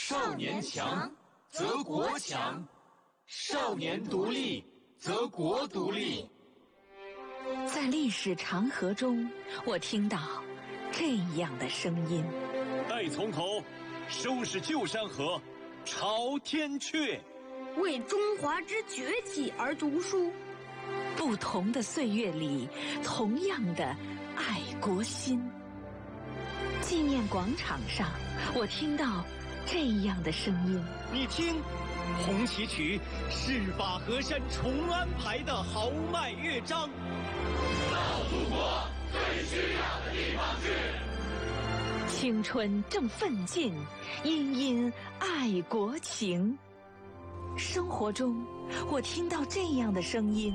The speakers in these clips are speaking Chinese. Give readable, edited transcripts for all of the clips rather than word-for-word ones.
少年强则国强，少年独立则国独立。 在历史长河中，我听到这样的声音： 待从头，收拾旧山河，朝天阙。 为中华之崛起而读书。 不同的岁月里，同样的爱国心。纪念广场上，我听到这样的声音： 你听，红旗曲是把河山重安排的豪迈乐章。 到祖国最需要的地方去。 青春正奋进，殷殷爱国情。生活中，我听到这样的声音：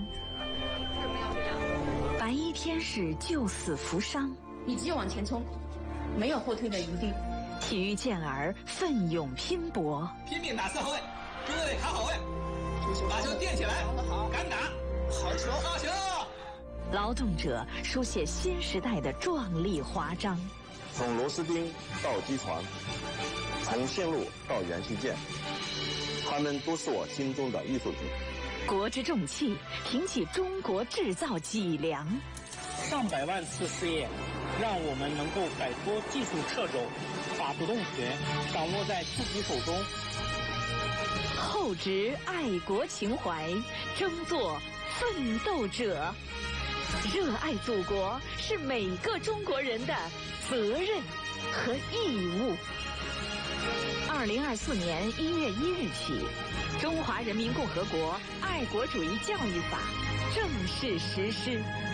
白衣天使救死扶伤， 你只有往前冲，没有后退的余地。 体育健儿奋勇拼搏， 拼命打四号位，各位卡好位，把球垫起来，敢打，好球，好球！ 劳动者书写新时代的壮丽华章。 从螺丝钉到机床，从线路到元器件，他们都是我心中的艺术品。 国之重器，挺起中国制造脊梁。 上百万次试验，让我们能够摆脱技术掣肘，把主动权掌握在自己手中。 厚植爱国情怀，争做奋斗者。热爱祖国是每个中国人的责任和义务。2024年1月1日起，《中华人民共和国爱国主义教育法》正式实施。